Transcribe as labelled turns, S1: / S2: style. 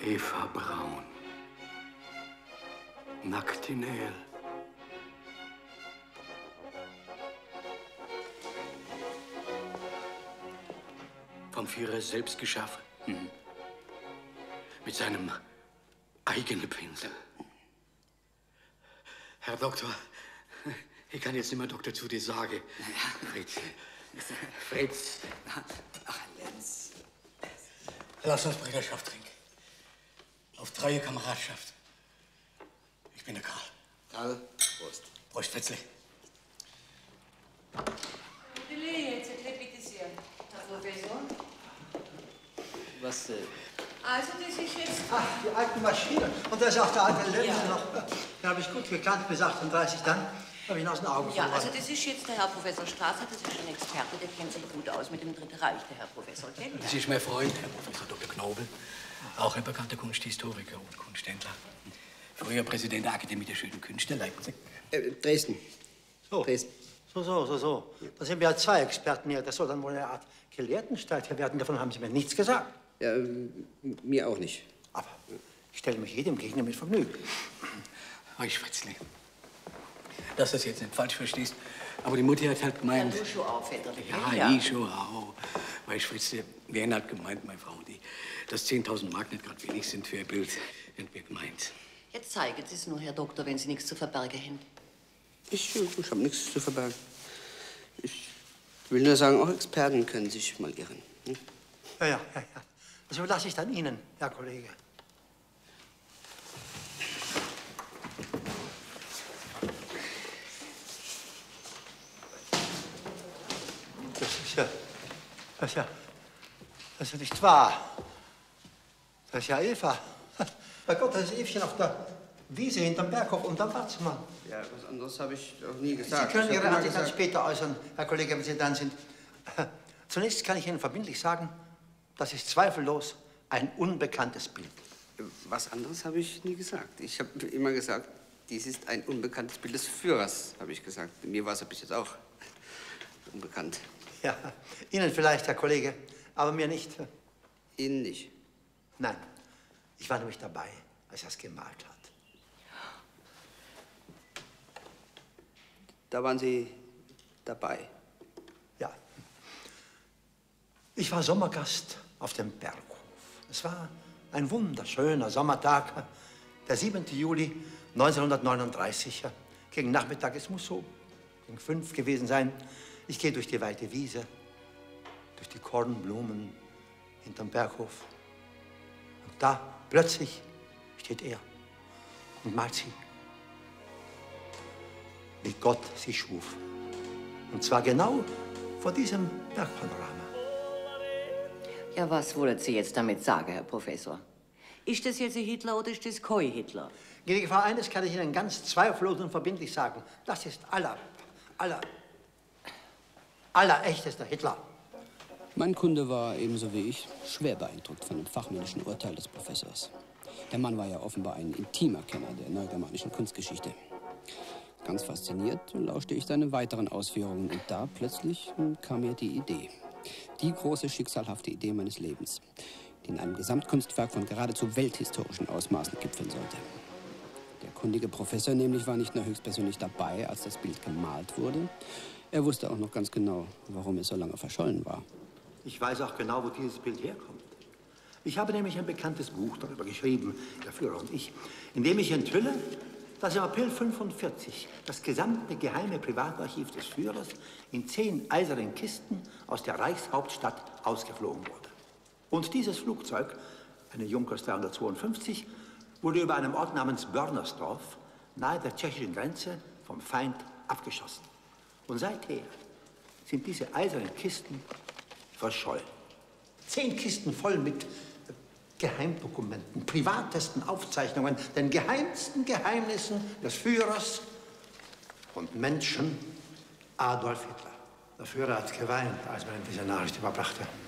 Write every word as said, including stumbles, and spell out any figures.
S1: Eva Braun. Nackte Nägel. Vom Führer selbst geschaffen. Mhm. Mit seinem eigenen Pinsel. Herr Doktor, ich kann jetzt nicht mehr Doktor zu dir sagen. Fritz. Fritz.
S2: Ach, Lenz.
S1: Lass uns Brüderschaft trinken. Auf treue Kameradschaft. Ich bin der Karl.
S2: Karl, Prost.
S1: Prost, Fritzli.
S3: Jetzt bitte sehr, Herr Professor.
S2: Was, äh...
S3: Also, das ist jetzt...
S4: Ach, die alten Maschinen. Und da ist auch der alte Lenz
S3: Ja.
S4: noch. Den habe ich gut gekannt bis achtunddreißig. Dann habe ich ihn aus den Augen
S3: Ja,
S4: verloren.
S3: also das ist jetzt der Herr Professor Strasser, das ist ein Experte, der kennt sich gut aus mit dem Dritten Reich, der Herr Professor. Kennen
S1: Das ist mein Freund, Herr Professor Doktor Knobel. Auch ein bekannter Kunsthistoriker und Kunsthändler. Früher Präsident der Akademie der Schönen Künste, Leipzig.
S2: Äh, Dresden.
S4: So.
S2: Dresden.
S4: So, so, so, so. Da sind wir ja zwei Experten hier. Das soll dann wohl eine Art Gelehrtenstreit hier werden. Davon haben Sie mir nichts gesagt.
S2: Ja, ähm, mir auch nicht.
S4: Aber ich stelle mich jedem Gegner mit Vergnügen.
S1: Weißt du, Fritzli, dass du das jetzt nicht falsch verstehst, aber die Mutti hat halt gemeint...
S3: Ja, du schon auch, väterlich.
S1: Ja,
S3: Ja.
S1: ich schon auch. Weißt du, Fritzli, wir haben halt gemeint, meine Frau, die, dass zehntausend Mark nicht gerade wenig sind für ein Bild. Haben wir gemeint.
S3: Jetzt zeigen Sie es nur, Herr Doktor, wenn Sie nichts zu verbergen haben.
S2: Ich, ich habe nichts zu verbergen. Ich will nur sagen, auch Experten können sich mal irren. Hm?
S4: Ja, ja, ja, ja. Das überlasse ich dann Ihnen, Herr Kollege. Das ist ja, das ist ja, das ist ja nicht wahr. Das ist ja Eva. Bei Gott, das ist Evchen auf der Wiese hinterm Berghof unterm Watzmann.
S2: Ja, was anderes habe ich auch nie gesagt.
S4: Sie können
S2: Ich
S4: Ihre
S2: hab immer
S4: Ansicht dann
S2: gesagt-
S4: später äußern, Herr Kollege, wenn Sie dann sind. Zunächst kann ich Ihnen verbindlich sagen, das ist zweifellos ein unbekanntes Bild.
S2: Was anderes habe ich nie gesagt. Ich habe immer gesagt, dies ist ein unbekanntes Bild des Führers, habe ich gesagt. Mir war es bis jetzt auch unbekannt.
S4: Ja, Ihnen vielleicht, Herr Kollege, aber mir nicht.
S2: Ihnen nicht?
S4: Nein, ich war nämlich dabei, als er es gemalt hat.
S2: Da waren Sie dabei?
S4: Ja. Ich war Sommergast auf dem Berghof. Es war ein wunderschöner Sommertag, der siebente Juli neunzehnhundertneununddreißig. Gegen Nachmittag, es muss so gegen fünf gewesen sein. Ich gehe durch die weite Wiese, durch die Kornblumen hinterm Berghof. Und da plötzlich steht er und malt sie, wie Gott sie schuf. Und zwar genau vor diesem Bergpanorama.
S3: Ja, was wollen Sie jetzt damit sagen, Herr Professor? Ist das jetzt ein Hitler oder ist das kein Hitler?
S4: Gnädige Frau, eines kann ich Ihnen ganz zweifellos und verbindlich sagen. Das ist aller, aller, aller echtester Hitler.
S5: Mein Kunde war, ebenso wie ich, schwer beeindruckt von dem fachmännischen Urteil des Professors. Der Mann war ja offenbar ein intimer Kenner der neugermanischen Kunstgeschichte. Ganz fasziniert lauschte ich seinen weiteren Ausführungen und da plötzlich kam mir die Idee. Die große, schicksalhafte Idee meines Lebens, die in einem Gesamtkunstwerk von geradezu welthistorischen Ausmaßen gipfeln sollte. Der kundige Professor nämlich war nicht nur höchstpersönlich dabei, als das Bild gemalt wurde, er wusste auch noch ganz genau, warum es so lange verschollen war.
S4: Ich weiß auch genau, wo dieses Bild herkommt. Ich habe nämlich ein bekanntes Buch darüber geschrieben, der Führer und ich, in dem ich enthülle, dass im April fünfundvierzig das gesamte geheime Privatarchiv des Führers in zehn eisernen Kisten aus der Reichshauptstadt ausgeflogen wurde. Und dieses Flugzeug, eine Junkers dreihundertzweiundfünfzig, wurde über einem Ort namens Börnersdorf nahe der tschechischen Grenze vom Feind abgeschossen. Und seither sind diese eisernen Kisten verschollen. Zehn Kisten voll mit Geheimdokumenten, privatesten Aufzeichnungen, den geheimsten Geheimnissen des Führers und Menschen Adolf Hitler. Der Führer hat geweint, als man ihm diese Nachricht überbrachte.